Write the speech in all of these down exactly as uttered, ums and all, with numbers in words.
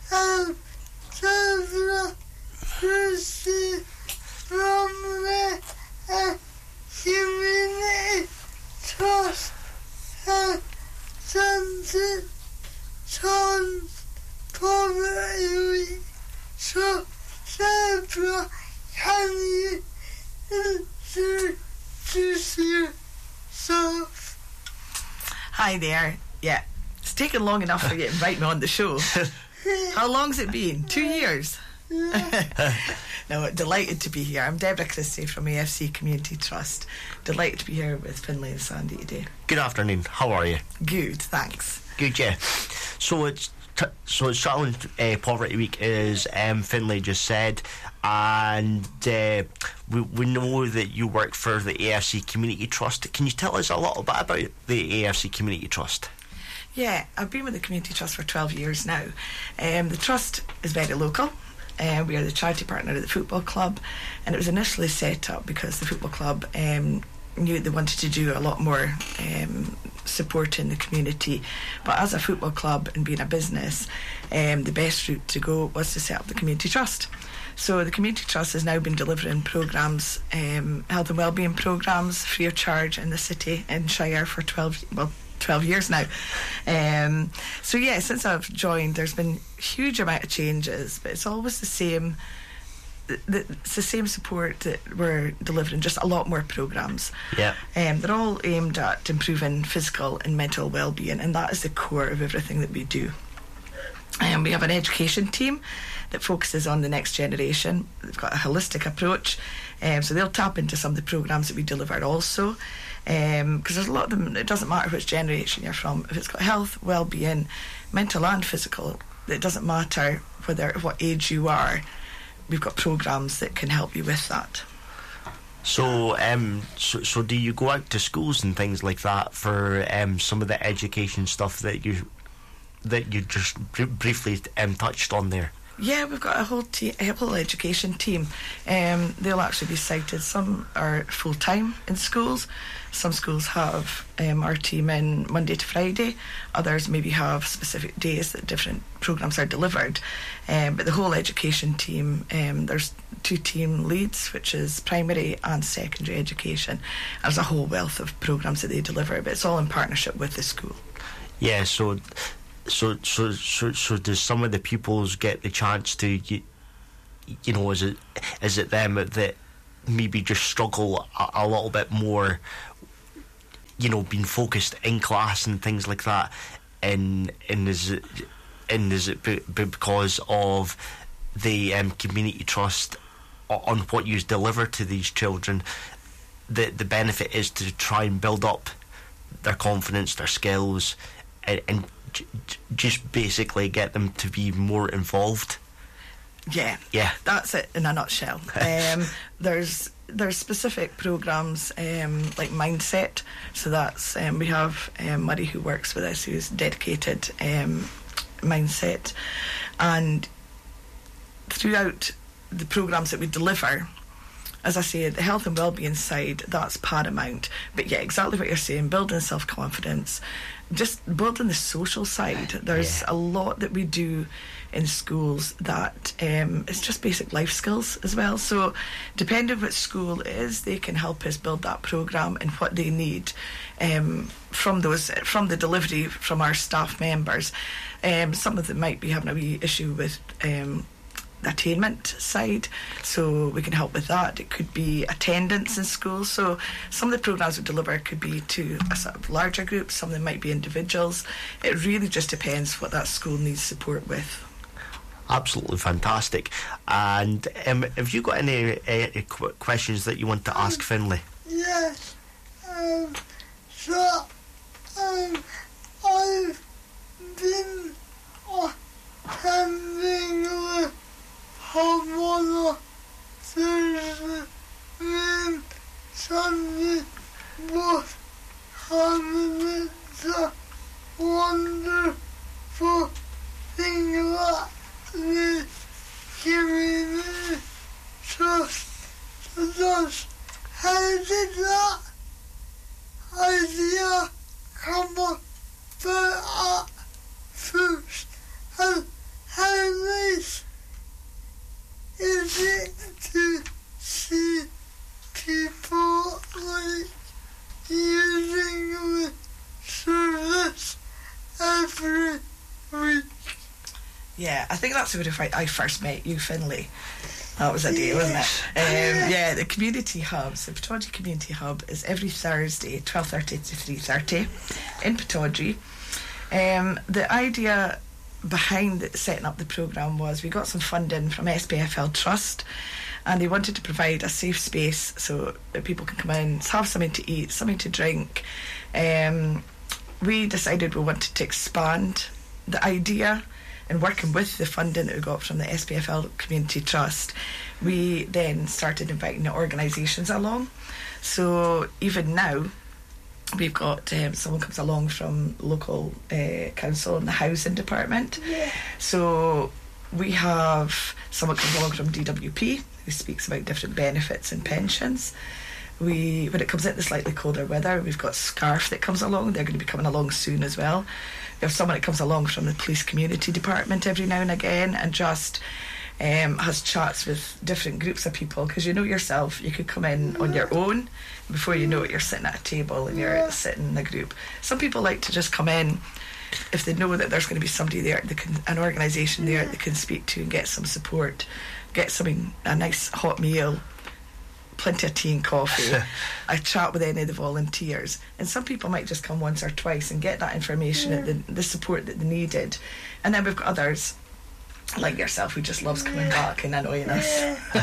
um, children receive from the uh, community trust and Sunset Sons Poverty Week. So, Deborah, can you introduce yourself? Hi there. Yeah, it's taken long enough for you to invite me on the show. How long's it been? Two years? No, delighted to be here. I'm Deborah Christie from A F C Community Trust. Delighted to be here with Finlay and Sandy today. Good afternoon. How are you? Good, thanks. Good, yeah. So it's t- so it's Scotland uh, Poverty Week, as um, Finlay just said, and uh, we we know that you work for the A F C Community Trust. Can you tell us a little bit about the A F C Community Trust? Yeah, I've been with the Community Trust for twelve years now. Um, the Trust is very local. Uh, we are the charity partner of the football club, and it was initially set up because the football club um, knew they wanted to do a lot more um, support in the community. But as a football club and being a business, um, the best route to go was to set up the Community Trust. So the Community Trust has now been delivering programmes, um, health and wellbeing programmes, free of charge in the city in Shire for twelve, well, twelve years now. Um, so yeah, since I've joined, there's been a huge amount of changes, but it's always the same. It's the same support that we're delivering, just a lot more programmes. Yeah. Um, they're all aimed at improving physical and mental well-being, and that is the core of everything that we do. Um, we have an education team that focuses on the next generation. They've got a holistic approach, um, so they'll tap into some of the programmes that we deliver also, because um, there's a lot of them. It doesn't matter which generation you're from. If it's got health, well-being, mental and physical, it doesn't matter whether what age you are. We've got programmes that can help you with that. So, um, so, so do you go out to schools and things like that for um, some of the education stuff that you that you just br- briefly um, touched on there? Yeah, we've got a whole te- a whole education team. Um, they'll actually be sited. Some are full time in schools. Some schools have um, our team in Monday to Friday. Others maybe have specific days that different programmes are delivered. Um, but the whole education team, um, there's two team leads, which is primary and secondary education. There's a whole wealth of programmes that they deliver, but it's all in partnership with the school. Yeah, so. So, so, so, so, does some of the pupils get the chance to, you, you know, is it, is it them that maybe just struggle a, a little bit more, you know, being focused in class and things like that, and and is it, and is it b- b- because of the um, community trust on what you deliver to these children? The the benefit is to try and build up their confidence, their skills, and. and just basically get them to be more involved. Yeah, yeah, that's it in a nutshell. um, there's there's specific programmes um, like Mindset. So that's um, we have um, Murray who works with us, who's dedicated um, Mindset, and throughout the programmes that we deliver, as I say, the health and wellbeing side, that's paramount. But yeah, exactly what you're saying, building self-confidence, just building the social side. There's yeah. a lot that we do in schools that um, it's just basic life skills as well. So depending on which school it is, they can help us build that programme and what they need um, from those from the delivery from our staff members. Um, some of them might be having a wee issue with um, attainment side, so we can help with that. It could be attendance in schools, so some of the programmes we deliver could be to a sort of larger group, some of them might be individuals. It really just depends what that school needs support with. Absolutely fantastic. And um, have you got any uh, qu- questions that you want to ask Finlay? Yes. Um, so um, I've been attending the Havana Thursday and Sunday, but having it's a wonderful thing that the community trust does. How did that idea come about at first? And how Yeah, I think that's where I I first met you, Finlay. That was a day, wasn't it? Um, yeah, the community hubs, the Pittodrie Community Hub is every Thursday, twelve thirty to three thirty in Pittodrie. Um, the idea behind setting up the programme was we got some funding from S P F L Trust, and they wanted to provide a safe space so that people can come in, have something to eat, something to drink. Um, we decided we wanted to expand the idea, and working with the funding that we got from the S P F L Community Trust, we then started inviting the organisations along. So even now, we've got um, someone comes along from local uh, council and the housing department. Yeah. So we have someone comes along from D W P who speaks about different benefits and pensions. We, when it comes into slightly colder weather, we've got Scarf that comes along. They're going to be coming along soon as well. We have someone that comes along from the police community department every now and again, and just um, has chats with different groups of people, because you know yourself, you could come in on your own, before you know it you're sitting at a table and you're sitting in a group. Some people like to just come in if they know that there's going to be somebody there, they can, an organisation there they can speak to and get some support, get something, a nice hot meal, plenty of tea and coffee. I chat with any of the volunteers, and some people might just come once or twice and get that information yeah. and the, the support that they needed. And then we've got others like yourself who just loves coming back and annoying us.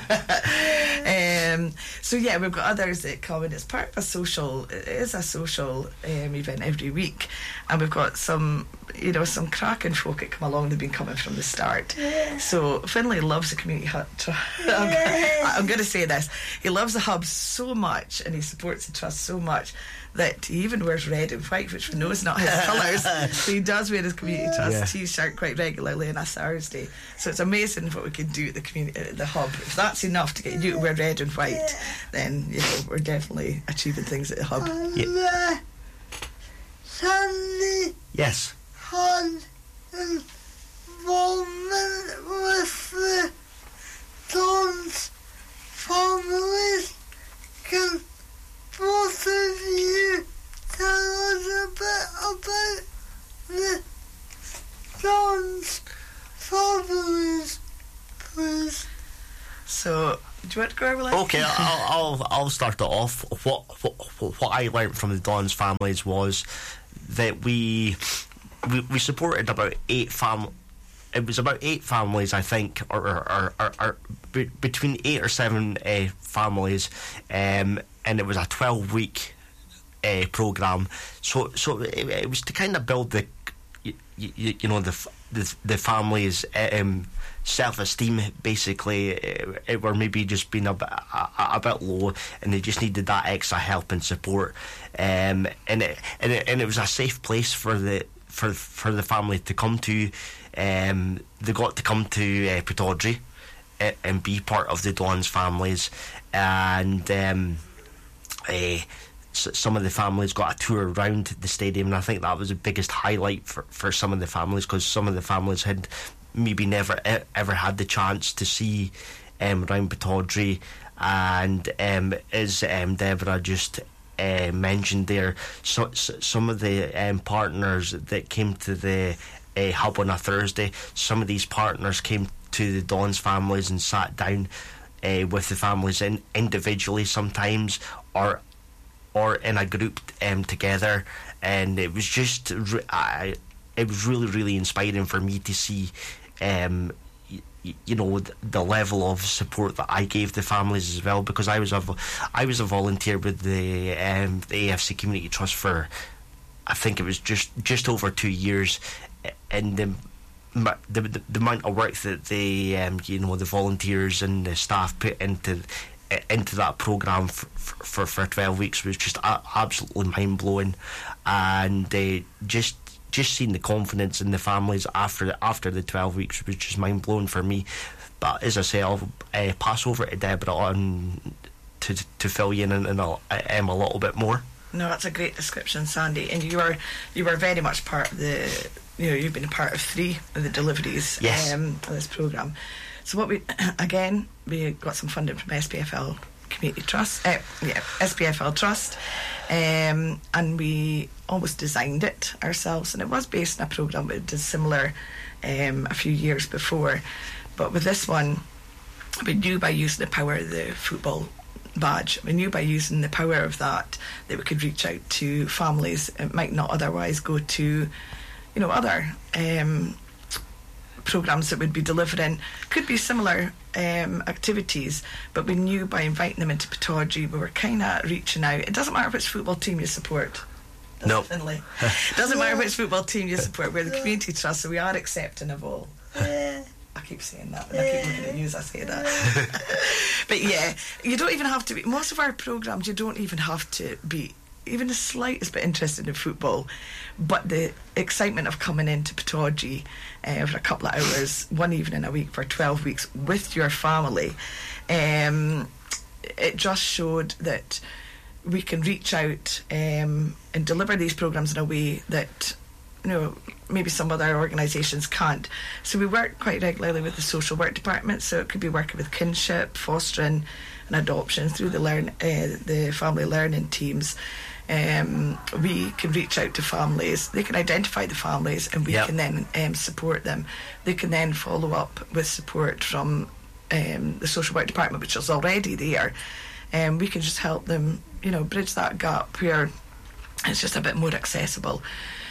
um, so yeah, we've got others that come, and it's part of a social, it is a social um, event every week, and we've got some, you know, some cracking folk that come along. They've been coming from the start. So Finlay loves the community hub. I'm, I'm going to say this, he loves the hub so much, and he supports the trust so much, that he even wears red and white, which we know is not his colours. So he does wear his community trust Yeah. t-shirt quite regularly on a Thursday. So it's amazing what we can do at the community, at the hub. If that's enough to get you to wear red and white, then you know we're definitely achieving things at the hub. And Yeah. uh, Sandy Yes. had involvement with the Don's families. Can both of you tell us a bit about the Don's families, please? So do you want to go over like Okay, I'll, I'll I'll start it off. What what what I learned from the Don's families was that we we, we supported about eight fam. It was about eight families, I think, or or, or, or, or be, between eight or seven uh, families, um, and it was a twelve week uh, program. So so it, it was to kind of build the you, you, you know the the the families. Um, self-esteem, basically. It, it were maybe just being a bit, a, a bit low, and they just needed that extra help and support, um, and it and it, and it was a safe place for the for for the family to come to. Um, they got to come to uh, Pittodrie uh, and be part of the Don's families, and um, uh, some of the families got a tour around the stadium, and I think that was the biggest highlight for, for some of the families, because some of the families had maybe never e- ever had the chance to see um, around Pittodrie. And um, as um, Deborah just uh, mentioned there, so, so some of the um, partners that came to the uh, hub on a Thursday, some of these partners came to the Don's families and sat down uh, with the families in, individually sometimes, or or in a group um, together, and it was just re- I, it was really really inspiring for me to see um, y- you know th- the level of support that I gave the families as well, because I was a vo- I was a volunteer with the um, the A F C Community Trust for, I think it was just just over two years, and the the, the, the amount of work that the um, you know the volunteers and the staff put into into that programme for, for, for twelve weeks was just a- absolutely mind-blowing, and uh, just just seeing the confidence in the families after the, after the twelve weeks was just mind-blowing for me. But as I say, I'll uh, pass over to Deborah on to to fill you in and, and I'll, um, a little bit more. No, that's a great description, Sandy. And you were you were very much part of the, you know, you've been a part of three of the deliveries Yes. um, of this programme. So what we, again, we got some funding from S P F L Community Trust, uh, yeah, S P F L Trust, um, and we almost designed it ourselves, and it was based on a programme that did similar um, a few years before. But with this one, we knew by using the power of the football badge, we knew by using the power of that that we could reach out to families it might not otherwise go to, you know, other um, programmes that would be delivering, could be similar um, activities, but we knew by inviting them into Pittodrie we were kind of reaching out. It doesn't matter which football team you support. No. Finlay. It doesn't matter which football team you support. We're the community trust, so we are accepting of all. I keep saying that, and I keep looking at you as I say that. But yeah, you don't even have to be, most of our programmes, you don't even have to be even the slightest bit interested in football, but the excitement of coming into Pittodrie uh, for a couple of hours, one evening a week for twelve weeks with your family, um, it just showed that we can reach out um, and deliver these programmes in a way that, you know, maybe some other organisations can't. So we work quite regularly with the social work department, so it could be working with kinship, fostering and adoption through the learn uh, the family learning teams. Um, we can reach out to families, they can identify the families, and we yep. can then um, support them. They can then follow up with support from um, the social work department, which is already there, and um, we can just help them, you know, bridge that gap where it's just a bit more accessible.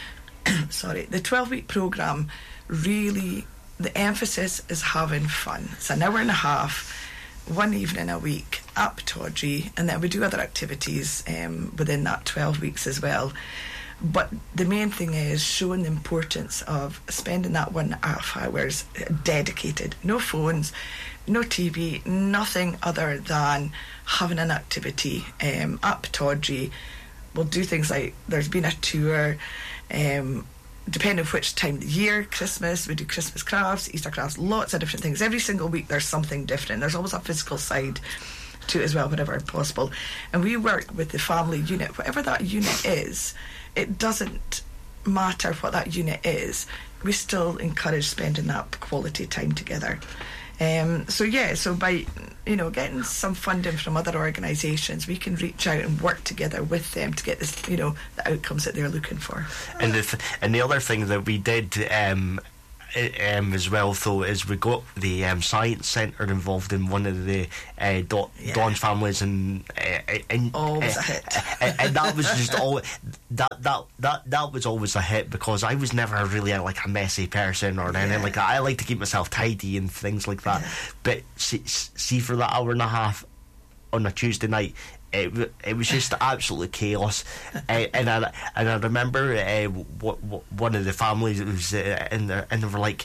Sorry, the twelve-week programme, really, the emphasis is having fun. It's an hour and a half, one evening a week at Pittodrie, and then we do other activities um, within that twelve weeks as well. But the main thing is showing the importance of spending that one and a half hours dedicated. No phones, no T V, nothing other than having an activity um, at Pittodrie. We'll do things like, there's been a tour, um, depending on which time of the year, Christmas, we do Christmas crafts, Easter crafts, lots of different things. Every single week there's something different. There's always a physical side to it as well, whenever possible. And we work with the family unit, whatever that unit is. It doesn't matter what that unit is, we still encourage spending that quality time together. Um, so yeah, so by, you know, getting some funding from other organisations, we can reach out and work together with them to get this, you know, the outcomes that they're looking for. And the th- and the other thing that we did um, um, as well, though, is we got the um, science centre involved in one of the uh, Do- yeah. Don's families, and uh, and always uh, a hit. and, and that was just all that that that that was always a hit, because I was never really a, like a messy person or anything yeah. like that. I like to keep myself tidy and things like that. Yeah. But see, see, for that hour and a half on a Tuesday night, It it was just absolute chaos, uh, and I and I remember uh, w- w- one of the families was uh, in there, and they were like,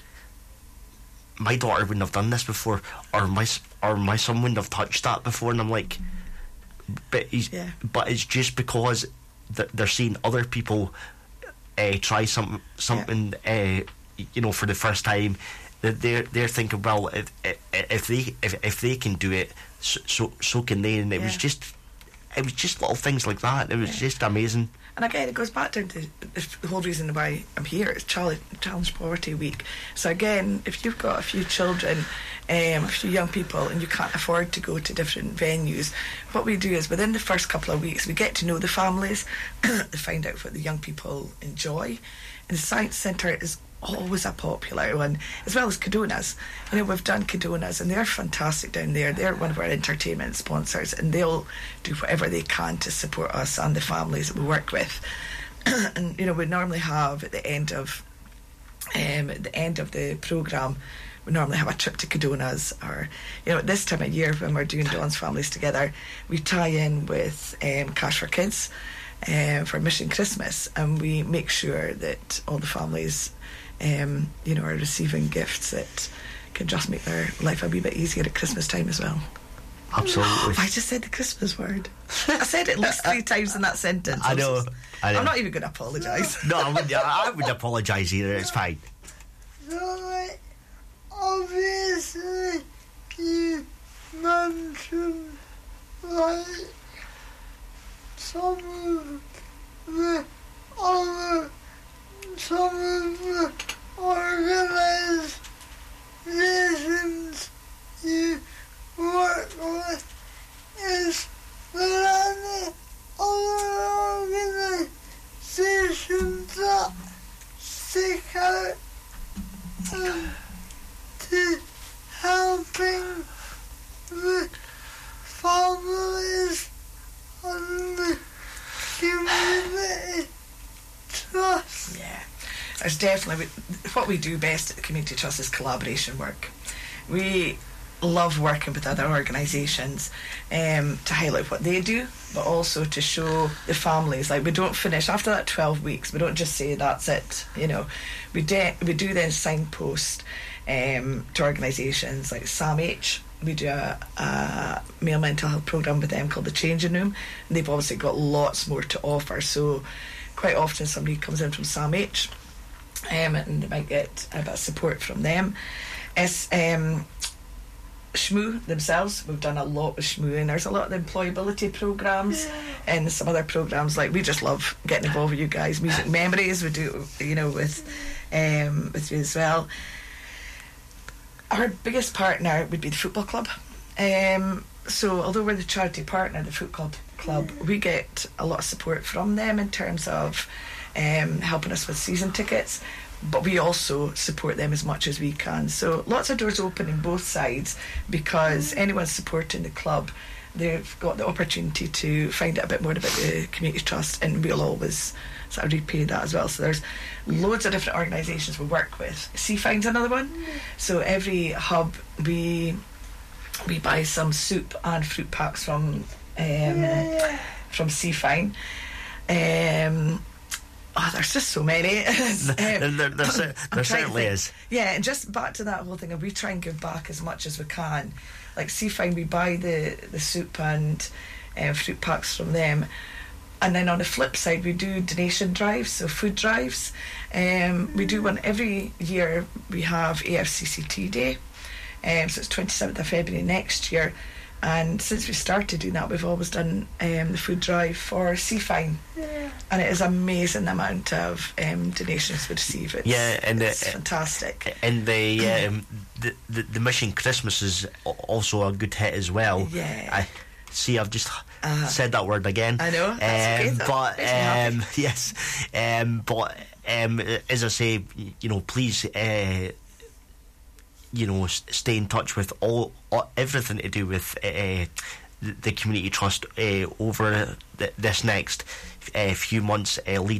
"My daughter wouldn't have done this before, or my or my son wouldn't have touched that before," and I'm like, "But he's, yeah. but it's just because th- they're seeing other people uh, try some something, yeah. uh, you know, for the first time." That they're they're thinking, well, if if they if if they can do it, so so, so can they, and it yeah. was just. It was just little things like that. It was yeah. just amazing. And again, it goes back down to the whole reason why I'm here. It's Challenge, Challenge Poverty Week. So again, if you've got a few children, um, a few young people, and you can't afford to go to different venues, what we do is within the first couple of weeks, we get to know the families, to find out what the young people enjoy. And the Science Centre is always a popular one, as well as Cadonas. You know, we've done Cadonas, and they're fantastic down there. They're one of our entertainment sponsors, and they'll do whatever they can to support us and the families that we work with. And you know, we normally have at the end of um, at the end of the programme, we normally have a trip to Cadonas, or you know, at this time of year when we're doing Don's Families Together, we tie in with um, Cash for Kids uh, for Mission Christmas, and we make sure that all the families Um, you know, are receiving gifts that can just make their life a wee bit easier at Christmas time as well. Absolutely. I just said the Christmas word. I said it at least three times in that sentence. I know. Just, I know. I'm not even going to apologise. No, I wouldn't, I wouldn't apologise either. It's fine. So, like, obviously, you mentioned, like, some of the other some of the organizations you work with. Is there any other organizations that stick out as definitely. We, what we do best at the Community Trust is collaboration work. We love working with other organisations um, to highlight what they do, but also to show the families. Like, we don't finish after that twelve weeks. We don't just say that's it. You know, we de- we do then signpost um, to organisations like Sam H. We do a, a male mental health programme with them called the Changing Room, and they've obviously got lots more to offer. So quite often somebody comes in from Sam H, um, and they might get a bit of support from them. It's um, S M U themselves. We've done a lot with S M U, and there's a lot of employability programmes yeah. and some other programmes. Like, we just love getting involved with you guys. Music Memories we do, you know, with um, with you as well. Our biggest partner would be the football club. Um, so although we're the charity partner, the football club, we get a lot of support from them in terms of um, helping us with season tickets, but we also support them as much as we can. So lots of doors open in both sides, because anyone supporting the club, they've got the opportunity to find out a bit more about the Community Trust, and we'll always sort of repay that as well. So there's loads of different organisations we work with. Seafine's another one. So every hub we we buy some soup and fruit packs from um, from Seafine. Um, oh, there's just so many. um, there there, there, there certainly is. Yeah, and just back to that whole thing, and we try and give back as much as we can. Like Seafine, we buy the, the soup and uh, fruit packs from them. And then on the flip side, we do donation drives, so food drives. Um, we do one every year. We have A F C C T Day, um, so it's twenty-seventh of February next year. And since we started doing that, we've always done um, the food drive for Seafine. Yeah. And it is amazing the amount of um, donations we receive. It's, yeah, and it's the, fantastic. And the, um, the, the the Mission Christmas is also a good hit as well. Yeah. I see. I've just uh, said that word again. I know. That's um, okay, but um, yes, um, but um, as I say, you know, please. Uh, you know, stay in touch with all, all everything to do with uh, the, the Community Trust uh, over th- this next uh, few months uh, leading